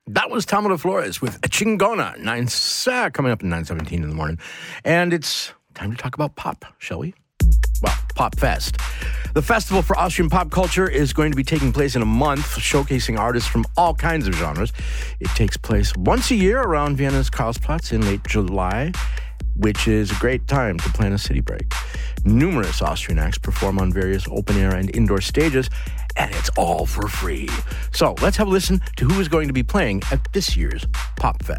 That was Tamara Flores with Chingona, coming up at 9:17 in the morning. And it's time to talk about pop, shall we? Well, Pop Fest. The festival for Austrian pop culture is going to be taking place in a month, showcasing artists from all kinds of genres. It takes place once a year around Vienna's Karlsplatz in late July, which is a great time to plan a city break. Numerous Austrian acts perform on various open-air and indoor stages, and it's all for free. So let's have a listen to who is going to be playing at this year's Pop Fest.